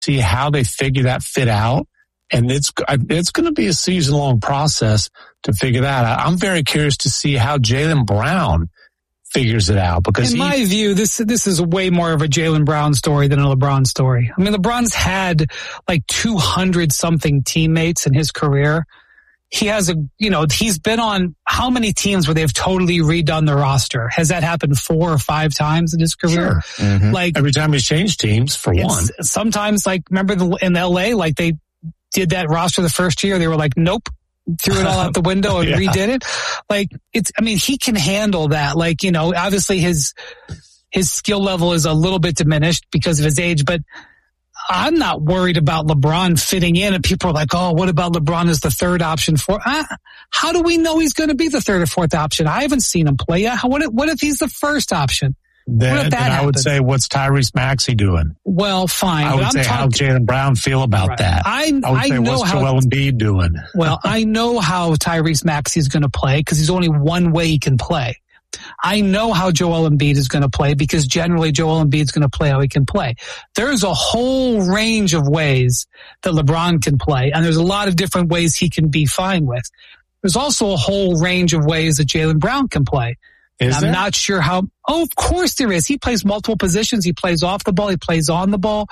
see how they figure that fit out. And it's going to be a season-long process to figure that out. I'm very curious to see how Jaylen Brown figures it out, because in my view, this is way more of a Jaylen Brown story than a LeBron story. I mean, LeBron's had like 200 something teammates in his career. He has he's been on how many teams where they've totally redone the roster? Has that happened 4 or 5 times in his career? Sure. Mm-hmm. Like every time he's changed teams for one. Sometimes, like, remember in LA, like they did that roster the first year, they were like, nope, threw it all out the window and redid it. Like he can handle that. Like, obviously his skill level is a little bit diminished because of his age, but I'm not worried about LeBron fitting in. And people are like, oh, what about LeBron as the third option how do we know he's going to be the third or fourth option? I haven't seen him play yet. What if he's the first option? Then I would say, what's Tyrese Maxey doing? Well, fine. I would say how Jaylen Brown feel about that. I would say, what's Joel Embiid doing? Well, I know how Tyrese Maxey is going to play because there's only one way he can play. I know how Joel Embiid is going to play because generally Joel Embiid is going to play how he can play. There's a whole range of ways that LeBron can play, and there's a lot of different ways he can be fine with. There's also a whole range of ways that Jaylen Brown can play. I'm not sure how. Oh, of course there is. He plays multiple positions. He plays off the ball. He plays on the ball.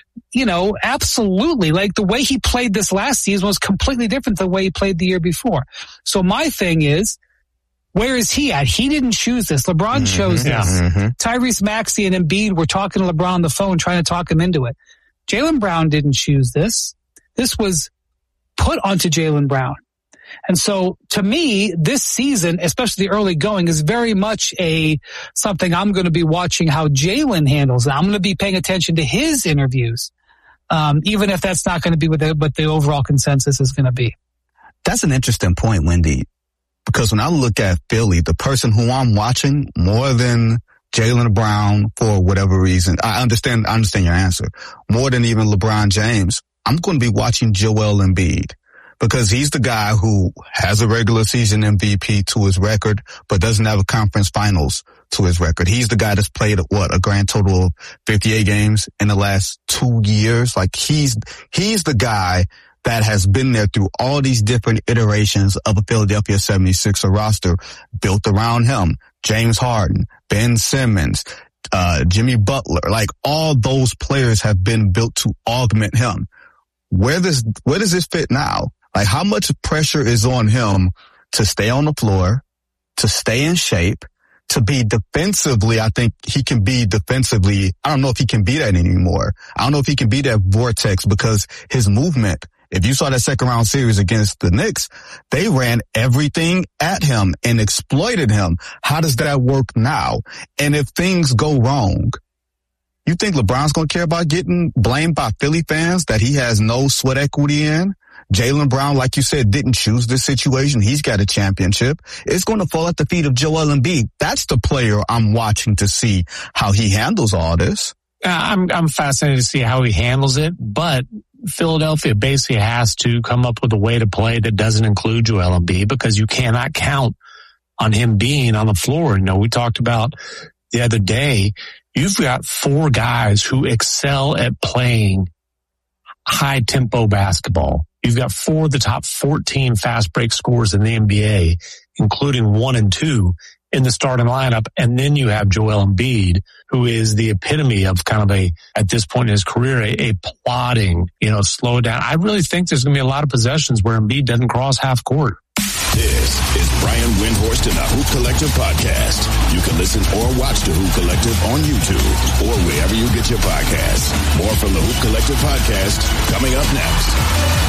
Absolutely. Like the way he played this last season was completely different than the way he played the year before. So my thing is, where is he at? He didn't choose this. LeBron chose this. Mm-hmm. Tyrese Maxey and Embiid were talking to LeBron on the phone, trying to talk him into it. Jaylen Brown didn't choose this. This was put onto Jaylen Brown. And so to me, this season, especially the early going, is very much something I'm going to be watching how Jaylen handles it. I'm going to be paying attention to his interviews, even if that's not going to be what the overall consensus is going to be. That's an interesting point, Wendy, because when I look at Philly, the person who I'm watching more than Jaylen Brown, for whatever reason, I understand your answer, more than even LeBron James, I'm going to be watching Joel Embiid. Because he's the guy who has a regular season MVP to his record, but doesn't have a conference finals to his record. He's the guy that's played, a grand total of 58 games in the last 2 years. Like he's the guy that has been there through all these different iterations of a Philadelphia 76er roster built around him. James Harden, Ben Simmons, Jimmy Butler, like all those players have been built to augment him. Where does this fit now? Like how much pressure is on him to stay on the floor, to stay in shape, to be defensively? I think he can be defensively. I don't know if he can be that anymore. I don't know if he can be that vortex because his movement, if you saw that second round series against the Knicks, they ran everything at him and exploited him. How does that work now? And if things go wrong, you think LeBron's going to care about getting blamed by Philly fans that he has no sweat equity in? Jaylen Brown, like you said, didn't choose this situation. He's got a championship. It's going to fall at the feet of Joel Embiid. That's the player I'm watching to see how he handles all this. I'm fascinated to see how he handles it, but Philadelphia basically has to come up with a way to play that doesn't include Joel Embiid because you cannot count on him being on the floor. We talked about the other day, you've got 4 guys who excel at playing high tempo basketball. You've got 4 of the top 14 fast break scorers in the NBA, including 1 and 2 in the starting lineup. And then you have Joel Embiid, who is the epitome of kind of at this point in his career, a plodding, slow down. I really think there's going to be a lot of possessions where Embiid doesn't cross half court. This is Brian Windhorst in the Hoop Collective podcast. You can listen or watch the Hoop Collective on YouTube or wherever you get your podcasts. More from the Hoop Collective podcast coming up next.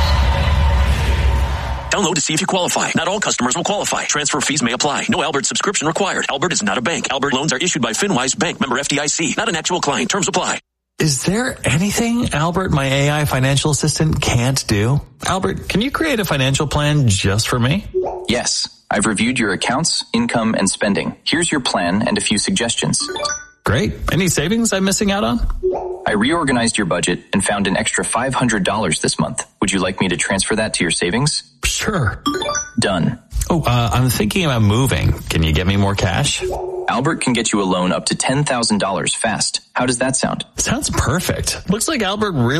Download to see if you qualify. Not all customers will qualify. Transfer fees may apply. No Albert subscription required. Albert is not a bank. Albert loans are issued by FinWise Bank, member FDIC. Not an actual client. Terms apply. Is there anything Albert, my AI financial assistant, can't do? Albert, can you create a financial plan just for me? Yes. I've reviewed your accounts, income, and spending. Here's your plan and a few suggestions. Great. Any savings I'm missing out on? I reorganized your budget and found an extra $500 this month. Would you like me to transfer that to your savings? Sure. Done. I'm thinking about moving. Can you get me more cash? Albert can get you a loan up to $10,000 fast. How does that sound? Sounds perfect. Looks like Albert really